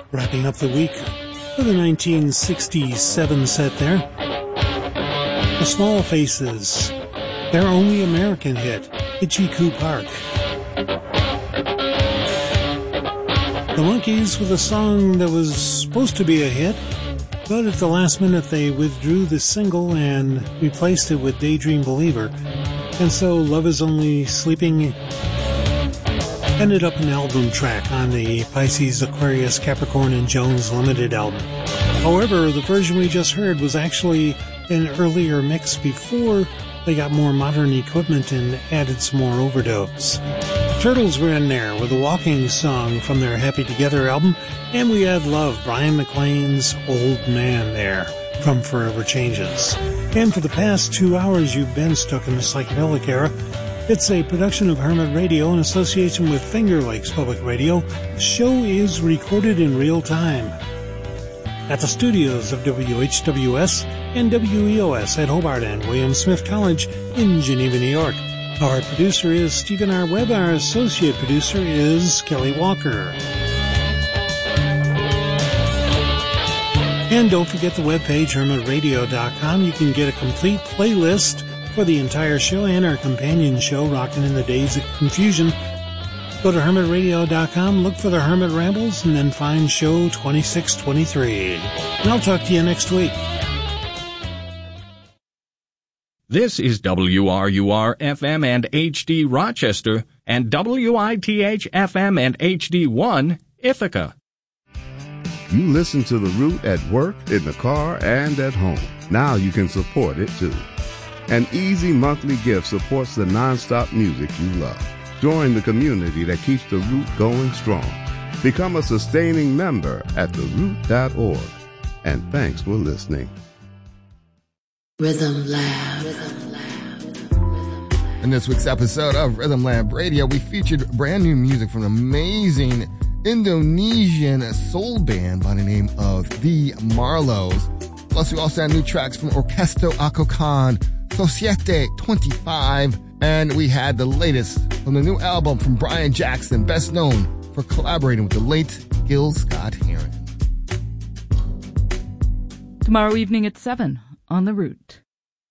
Wrapping up the week with a 1967 set there. The Small Faces, their only American hit, Itchy-Coo Park. The Monkees with a song that was supposed to be a hit, but at the last minute they withdrew the single and replaced it with Daydream Believer. And so Love Is Only Sleeping ended up an album track on the Pisces, Aquarius, Capricorn, and Jones Limited album. However, the version we just heard was actually an earlier mix before they got more modern equipment and added some more overdubs. Turtles were in there with a walking song from their Happy Together album, and we had Love, Brian McLean's Old Man there from Forever Changes. And for the past 2 hours you've been stuck in the psychedelic era. It's a production of Hermit Radio in association with Finger Lakes Public Radio. The show is recorded in real time at the studios of WHWS and WEOS at Hobart and William Smith College in Geneva, New York. Our producer is Stephen R. Webb. Our associate producer is Kelly Walker. And don't forget the webpage, hermitradio.com. You can get a complete playlist for the entire show and our companion show, Rockin' in the Days of Confusion. Go to hermitradio.com, look for the Hermit Rambles, and then find show 2623. And I'll talk to you next week. This is WRUR-FM and HD Rochester and WITH-FM and HD1 Ithaca. You listen to The Root at work, in the car, and at home. Now you can support it, too. An easy monthly gift supports the nonstop music you love. Join the community that keeps The Root going strong. Become a sustaining member at theroot.org. And thanks for listening. Rhythm Lab. In this week's episode of Rhythm Lab Radio, we featured brand new music from an amazing Indonesian soul band by the name of The Marlows. Plus, we also had new tracks from Orkesto Akokan, Societe 25, and we had the latest from the new album from Brian Jackson, best known for collaborating with the late Gil Scott-Heron. Tomorrow evening at 7 on The Root.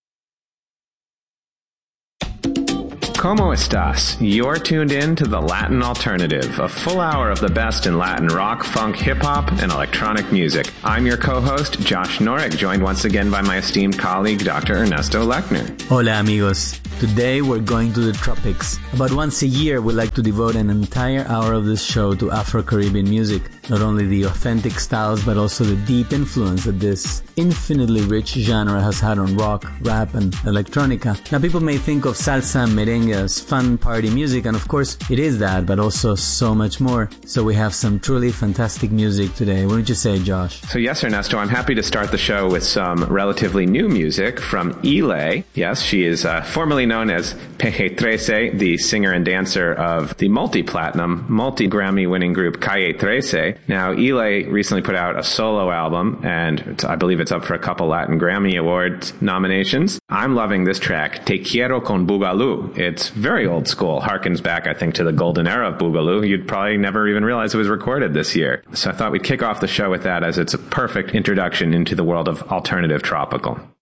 Como estas? You're tuned in to The Latin Alternative, a full hour of the best in Latin rock, funk, hip-hop, and electronic music. I'm your co-host, Josh Norek, joined once again by my esteemed colleague, Dr. Ernesto Lechner. Hola, amigos. Today we're going to the tropics. About once a year, we like to devote an entire hour of this show to Afro-Caribbean music. Not only the authentic styles, but also the deep influence that this infinitely rich genre has had on rock, rap, and electronica. Now, people may think of salsa and merengue as fun party music, and of course it is that, but also so much more. So we have some truly fantastic music today. What did you say, Josh? So yes, Ernesto, I'm happy to start the show with some relatively new music from Ile. Yes, she is formerly known as Peje Trece, the singer and dancer of the multi-platinum, multi-Grammy-winning group Calle 13. Now, Ile recently put out a solo album, and I believe it's up for a couple Latin Grammy Awards nominations. I'm loving this track, Te Quiero con Boogaloo. It's very old school, harkens back, I think, to the golden era of Boogaloo. You'd probably never even realize it was recorded this year. So I thought we'd kick off the show with that, as it's a perfect introduction into the world of alternative tropical.